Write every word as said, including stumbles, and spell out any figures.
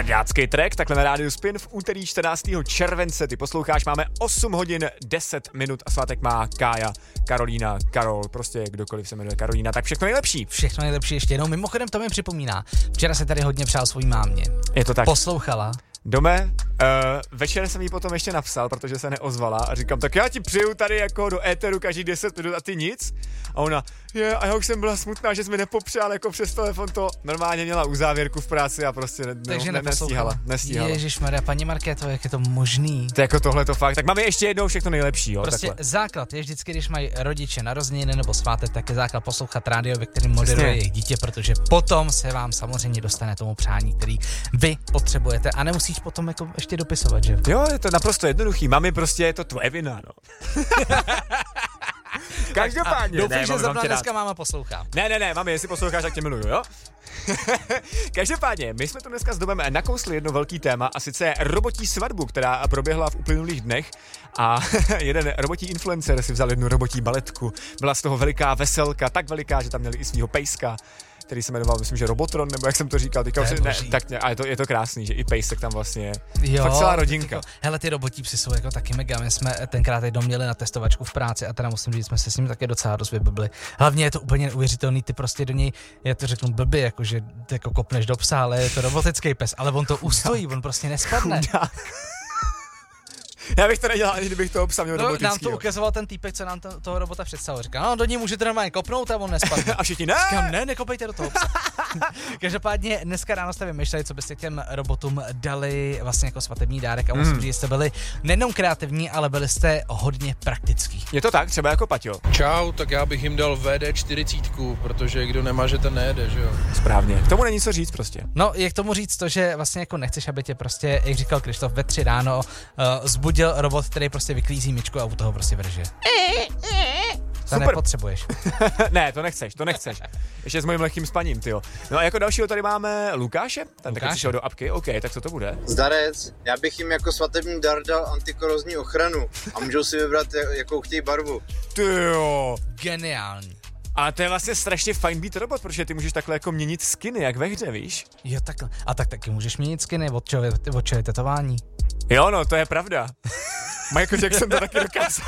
Mrďácký track, takhle na rádiu Spin v úterý čtrnáctého července. Ty posloucháš, máme osm hodin deset minut a svátek má Kája, Karolína, Karol, prostě kdokoliv se jmenuje Karolína, tak všechno nejlepší. Všechno nejlepší ještě jednou. Mimochodem to mi připomíná. Včera se tady hodně přál svojí mámě. Je to tak. Poslouchala. Dome, uh, večer jsem jí potom ještě napsal, protože se neozvala a říkám, tak já ti přijdu tady jako do éteru každý deset minut a ty nic. A ona, je, a já už jsem byla smutná, že jsi mi nepopřál jako přes telefon, to normálně měla uzávěrku v práci a prostě ne, Takže ne, nestíhala. nestíhala. Ježišmarja, paní Markéto, jak je to možný? To jako tohle to fakt. Tak máme ještě jednou všechno nejlepší, jo. Prostě takhle. základ je vždycky, když mají rodiče narozeniny nebo svátek, tak je základ poslouchat rádio, ve kterém moderuje jejich dítě, protože potom se vám samozřejmě dostane tomu přání, který vy potřebujete a nemusíš potom jako ještě dopisovat, že? Jo, je to naprosto jednoduchý. Mami, prostě je to tvoje vina, no. Každopádně. Doufám, že zrovna dneska máma poslouchá. Ne, ne, ne, mami, jestli posloucháš, tak tě miluju, jo? Každopádně, my jsme tu dneska s Domem nakousli jedno velký téma a sice robotí svatbu, která proběhla v uplynulých dnech a jeden robotí influencer si vzal jednu robotí baletku. Byla z toho veliká veselka, tak veliká, že tam měli i svýho pejska, který se jmenoval, myslím, že Robotron, nebo jak jsem to říkal, teďka to si, ne, tak, a je to, je to krásný, že i pejsek tam vlastně je. Jo, fakt celá rodinka. Tyko, hele, ty robotí psy jsou jako taky mega, my jsme tenkrát jednou měli na testovačku v práci a teda musím říct, jsme se s ním také docela dost vybavili. Hlavně je to úplně neuvěřitelný, ty prostě do něj, já to řeknu blbě, jako že jako kopneš do psa, ale je to robotický pes, ale on to ustojí, on prostě nespadne. Já bych to nedělal, ani kdybych toho psa měl no, robotický. Nám to ukazoval ten týpek, co nám to, toho robota představil. Říká, no do ní můžete normálně kopnout a on nespadne. A všichni ne? Říkám, ne, nekopejte do toho psa. Každopádně dneska ráno jste vymýšleli, co byste těm robotům dali vlastně jako svatební dárek a musím mm. říct, že jste byli nejenom kreativní, ale byli jste hodně praktický. Je to tak, třeba jako Paťo. Čau, tak já bych jim dal V D čtyřicet, protože kdo nemá, že ten nejede, že jo? Správně. K tomu není co říct prostě. No, je k tomu říct to, že vlastně jako nechceš, aby tě prostě, jak říkal Krištof, ve tři ráno uh, zbudil robot, který prostě vyklízí myčku a u toho prostě vrže. To nepotřebuješ. Ne, to nechceš, to nechceš. Ještě s mojím lehkým spaním, tyjo. No a jako dalšího tady máme Lukáše. Ten taky přišel do apky, OK, tak co to bude? Zdarec, já bych jim jako svatební dar dal antikorozní ochranu a můžou si vybrat, jakou chtějí barvu. Tyjo. Geniální. A to je vlastně strašně fajn být robot, protože ty můžeš takhle jako měnit skiny, jak ve hře, víš? Jo, takhle. A tak taky můžeš měnit skiny, od čeho je tetování. Jo, no, to je pravda. Michael Jackson to taky dokázal.